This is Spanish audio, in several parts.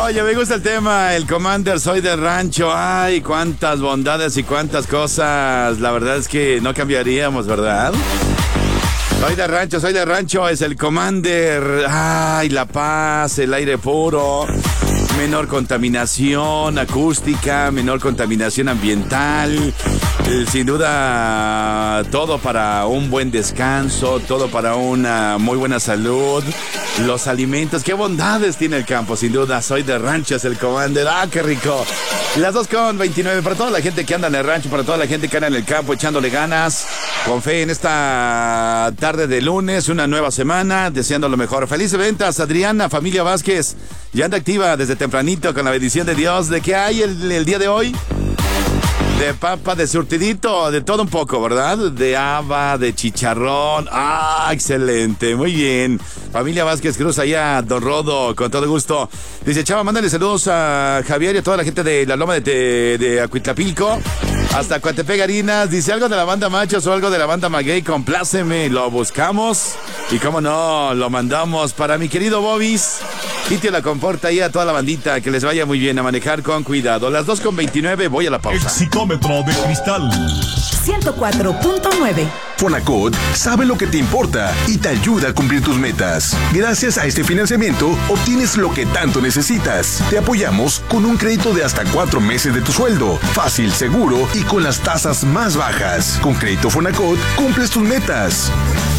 Oye, me gusta el tema, el Commander, soy del rancho. Ay, cuántas bondades y cuántas cosas. La verdad es que no cambiaríamos, ¿verdad? Soy de rancho, es el Commander. Ay, la paz, el aire puro, menor contaminación acústica, menor contaminación ambiental. Sin duda, todo para un buen descanso, todo para una muy buena salud. Los alimentos, qué bondades tiene el campo, sin duda. Soy de rancho, es el Commander. ¡Ah, qué rico! Las 2:29, para toda la gente que anda en el rancho, para toda la gente que anda en el campo echándole ganas, con fe en esta tarde de lunes, una nueva semana, deseando lo mejor. Felices ventas, Adriana, familia Vázquez, ya anda activa desde tempranito con la bendición de Dios. ¿De qué hay el día de hoy? De papa, de surtidito, de todo un poco, ¿verdad? De haba, de chicharrón. ¡Ah, excelente! Muy bien. Familia Vázquez Cruz, allá, Don Rodo, con todo gusto. Dice, Chava, mándale saludos a Javier y a toda la gente de la Loma de Acuitlapilco. Hasta Coatepec Harinas. Dice, algo de la banda Machos o algo de la banda Maguey, compláceme. Lo buscamos y, cómo no, lo mandamos para mi querido Bobis. Sitio La Comporta ahí a toda la bandita. Que les vaya muy bien, a manejar con cuidado. Las 2:29, voy a la pausa. Excitómetro de cristal 104.9. Fonacot sabe lo que te importa y te ayuda a cumplir tus metas. Gracias a este financiamiento, obtienes lo que tanto necesitas. Te apoyamos con un crédito de hasta 4 meses de tu sueldo. Fácil, seguro y con las tasas más bajas. Con Crédito Fonacot, cumples tus metas.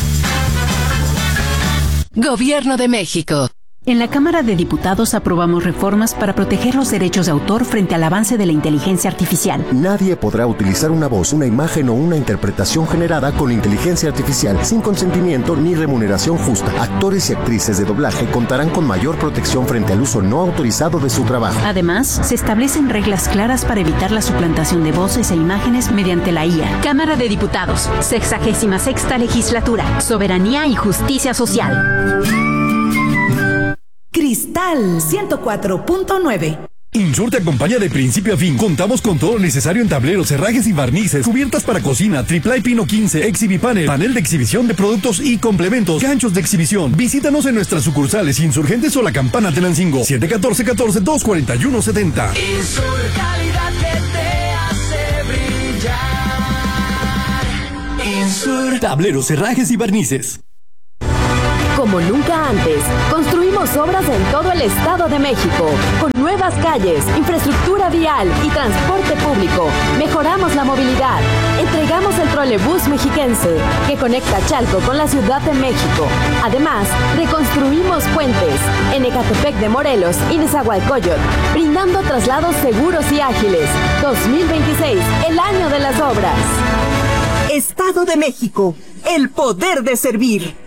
Gobierno de México. En la Cámara de Diputados aprobamos reformas para proteger los derechos de autor frente al avance de la inteligencia artificial. Nadie podrá utilizar una voz, una imagen o una interpretación generada con inteligencia artificial sin consentimiento ni remuneración justa. Actores y actrices de doblaje contarán con mayor protección frente al uso no autorizado de su trabajo. Además, se establecen reglas claras para evitar la suplantación de voces e imágenes mediante la IA. Cámara de Diputados, 66ª Legislatura, Soberanía y Justicia Social. Cristal 104.9. Insur te acompaña de principio a fin. Contamos con todo lo necesario en tableros, herrajes y barnices, cubiertas para cocina, triple pino 15, Exhibipanel, panel de exhibición de productos y complementos, ganchos de exhibición. Visítanos en nuestras sucursales Insurgentes o La Campana Tenancingo, 714-241-70. Insur, calidad que te hace brillar. Insur. Tableros, herrajes y barnices. Como nunca antes, construimos obras en todo el Estado de México, con nuevas calles, infraestructura vial y transporte público. Mejoramos la movilidad. Entregamos el trolebús mexiquense, que conecta Chalco con la Ciudad de México. Además, reconstruimos puentes en Ecatepec de Morelos y Nezahualcóyotl, brindando traslados seguros y ágiles. 2026, el año de las obras. Estado de México, el poder de servir.